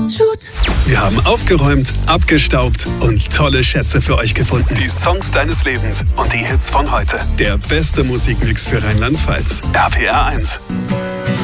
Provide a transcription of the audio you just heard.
Shoot. Wir haben aufgeräumt, abgestaubt und tolle Schätze für euch gefunden. Die Songs deines Lebens und die Hits von heute. Der beste Musikmix für Rheinland-Pfalz. RPR 1.